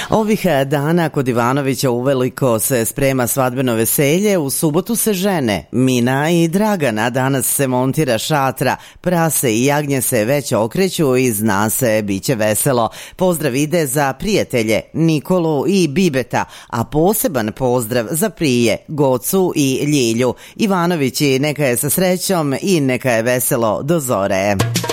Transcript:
Ovih dana kod Ivanovića uveliko se sprema svadbeno veselje, u subotu se žene Mina i Dragana, danas se montira šatra, prase i jagnje se već okreću i zna se, bit će veselo. Pozdrav ide za prijatelje Nikolu i Bibeta, a poseban pozdrav za prije Gocu i Ljilju. Ivanovići, neka je sa srećom i neka je veselo do zore.